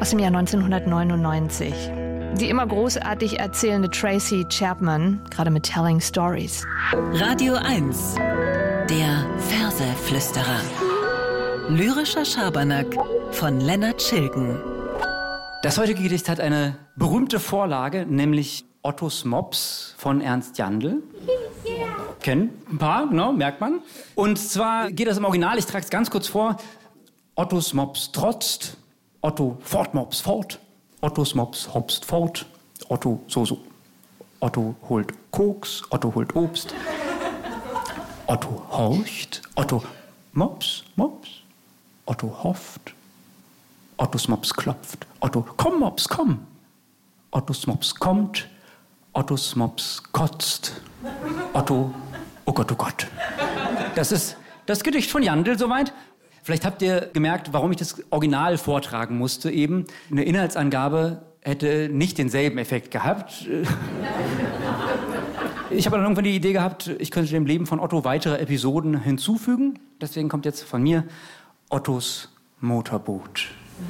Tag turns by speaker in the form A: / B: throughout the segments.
A: aus dem Jahr 1999. Die immer großartig erzählende Tracy Chapman, gerade mit Telling Stories.
B: Radio 1, der Verseflüsterer. Lyrischer Schabernack von Lennart Schilgen.
C: Das heutige Gedicht hat eine berühmte Vorlage, nämlich Ottos Mops von Ernst Jandl. Kennen ein paar, genau, merkt man. Und zwar geht das im Original, ich trage es ganz kurz vor. Ottos Mops trotzt, Otto Mops fort, Ottos Mops hopst fort, Otto so. Otto holt Koks, Otto holt Obst. Otto horcht, Otto Mops, Otto hofft. Ottos Mops klopft, Otto komm Mops, komm. Ottos Mops kommt, Ottos Mops kotzt. Otto, oh Gott, oh Gott. Das ist das Gedicht von Jandl soweit. Vielleicht habt ihr gemerkt, warum ich das Original vortragen musste eben. Eine Inhaltsangabe hätte nicht denselben Effekt gehabt. Ich habe dann irgendwann die Idee gehabt, ich könnte dem Leben von Otto weitere Episoden hinzufügen. Deswegen kommt jetzt von mir Ottos Motorboot.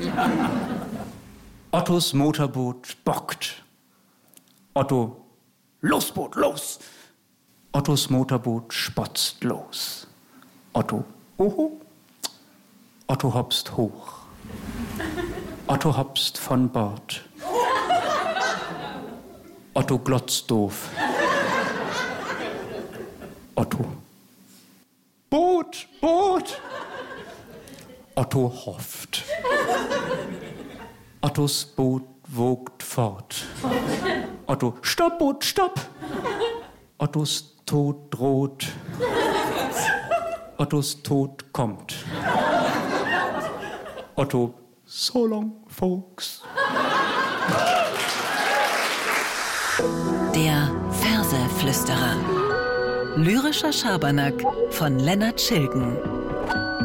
C: Ottos Motorboot bockt. Otto, los Boot, los! Ottos Motorboot spotzt los. Otto, oho. Otto hopst hoch. Otto hopst von Bord. Otto glotzt doof. Otto, Boot, Boot! Otto hofft. Ottos Boot wogt fort. Otto, stopp, Boot, stopp! Ottos Tod droht. Ottos Tod kommt. Otto, so long, folks.
B: Der Verseflüsterer. Lyrischer Schabernack von Lennart Schilgen.